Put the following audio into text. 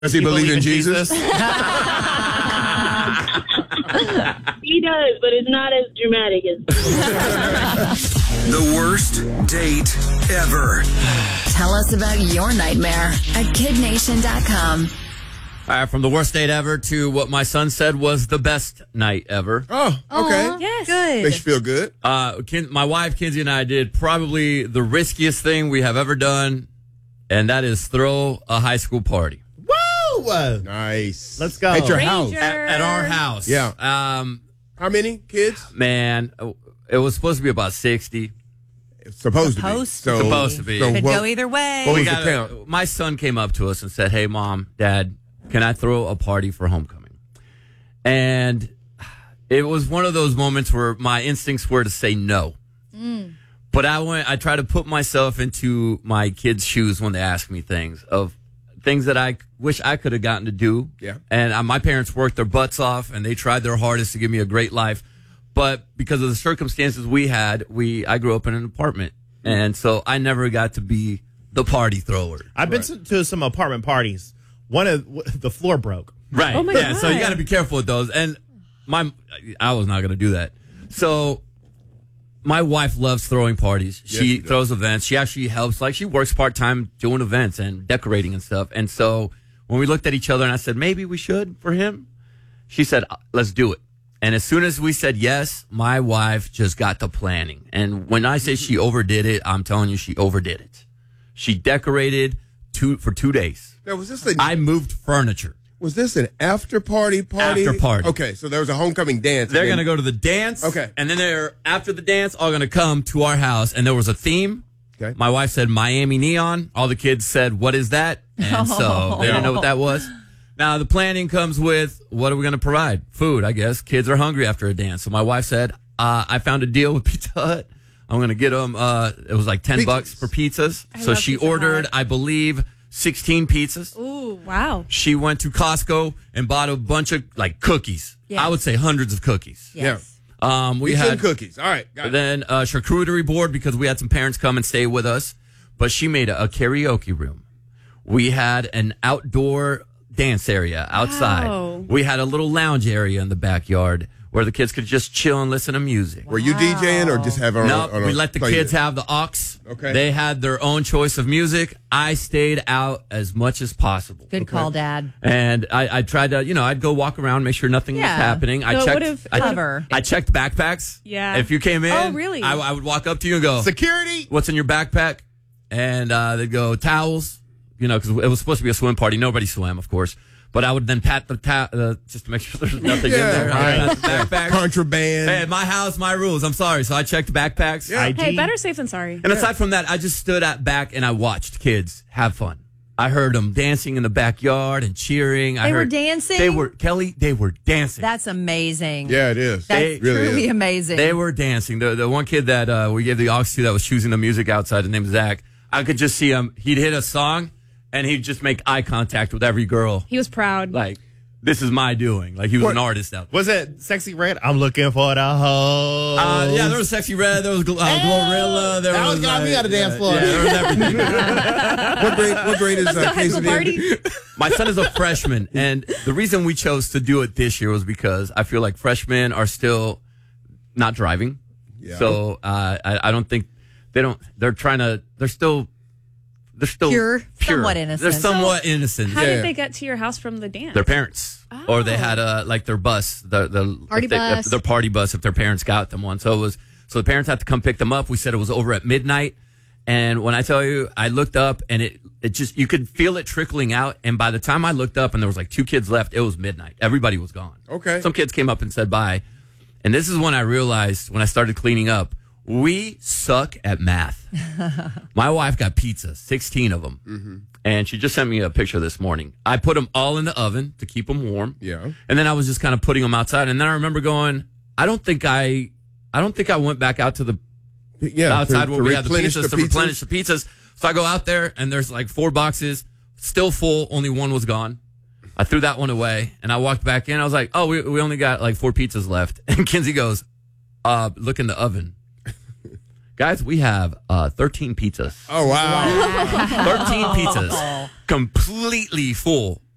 Does he believe in Jesus? He does, but it's not as dramatic as. The worst date ever. Tell us about your nightmare at kidnation.com. All right, from the worst date ever to what my son said was the best night ever. Oh, okay. Yes. Good. Makes you feel good. My wife, Kinsey, and I did probably the riskiest thing we have ever done, and that is throw a high school party. Woo! Nice. Let's go. At your Ranger. house. At our house. Yeah. How many kids? Man, it was supposed to be about 60. Supposed to be. Supposed to be. Could go either way. What was the count? My son came up to us and said, "Hey, Mom, Dad, can I throw a party for homecoming?" And it was one of those moments where my instincts were to say no. But I tried to put myself into my kids' shoes when they ask me things that I wish I could have gotten to do. Yeah. And my parents worked their butts off, and they tried their hardest to give me a great life. But because of the circumstances we had, I grew up in an apartment. And so I never got to be the party thrower. I've been to some apartment parties. One of the floor broke. Right. Oh my yeah. God. So you got to be careful with those. And I was not going to do that. So my wife loves throwing parties. She throws events. She actually helps. Like, she works part-time doing events and decorating and stuff. And so when we looked at each other and I said, maybe we should for him, she said, let's do it. And as soon as we said yes, my wife just got to planning. And when I say she overdid it, I'm telling you, she overdid it. She decorated for 2 days. Now, I moved furniture. Was this an after party? After party. Okay, so there was a homecoming dance. They're going to go to the dance. Okay. And then they're, after the dance, all going to come to our house. And there was a theme. Okay. My wife said Miami Neon. All the kids said, what is that? And so they didn't know what that was. Now, the planning comes with, what are we going to provide? Food, I guess. Kids are hungry after a dance. So my wife said, I found a deal with Pizza Hut. I'm going to get them, it was like $10 for pizzas. So she ordered, I believe, 16 pizzas. Ooh, wow. She went to Costco and bought a bunch of, like, cookies. Yes. I would say hundreds of cookies. Yes. We Pizza had and cookies. All right. Got it. then a charcuterie board because we had some parents come and stay with us. But she made a karaoke room. We had an outdoor dance area outside. Wow. We had a little lounge area in the backyard where the kids could just chill and listen to music. Were you DJing or just have our No, own? we let the kids have the aux. Okay. They had their own choice of music. I stayed out as much as possible. Good call, Dad. And I tried to, I'd go walk around, make sure nothing was happening. So it would've- I checked backpacks. Yeah. If you came in, Oh, really? I would walk up to you and go, Security. what's in your backpack? And they'd go, towels, because it was supposed to be a swim party. Nobody swam, of course. But I would then pat the just to make sure there's nothing in there. Right. I would pat the backpack. Contraband. Hey, my house, my rules. I'm sorry. So I checked backpacks. Yeah. IG. Hey, better safe than sorry. And aside from that, I just stood at back and I watched kids have fun. I heard them dancing in the backyard and cheering. They were dancing? They were dancing. That's amazing. Yeah, it is. That's It really truly is. amazing. They were dancing. The one kid that we gave the aux to that was choosing the music outside, his name is Zach. I could just see him. He'd hit a song and he'd just make eye contact with every girl. He was proud. Like, this is my doing. Like, he was an artist out there. Was it Sexy Red? I'm looking for the hoe. Yeah, there was Sexy Red, there was Glorilla, there that was got me on the dance floor. Yeah, there was everything. What grade is High school Casey? party. My son is a freshman, and the reason we chose to do it this year was because I feel like freshmen are still not driving. Yeah. So I don't think they're still Pure, somewhat innocent. They're somewhat innocent. How Yeah. did they get to your house from the dance? Their parents, or they had their bus, the Party bus. their party bus if their parents got them one. So the parents had to come pick them up. We said it was over at midnight, and when I tell you, I looked up and it just, you could feel it trickling out. And by the time I looked up and there was like 2 kids left, it was midnight. Everybody was gone. Okay. Some kids came up and said bye, and this is when I realized when I started cleaning up. We suck at math. My wife got pizza, 16 of them. And she just sent me a picture this morning. I put them all in the oven to keep them warm. Yeah. And then I was just kind of putting them outside. And then I remember going, I don't think I went back out to the outside where we had the pizzas to replenish the pizzas. So I go out there and there's like 4 boxes, still full. Only one was gone. I threw that one away and I walked back in. I was like, oh, we only got like 4 pizzas left. And Kinsey goes, look in the oven. Guys, we have 13 pizzas. Oh, wow. 13 pizzas. Completely full.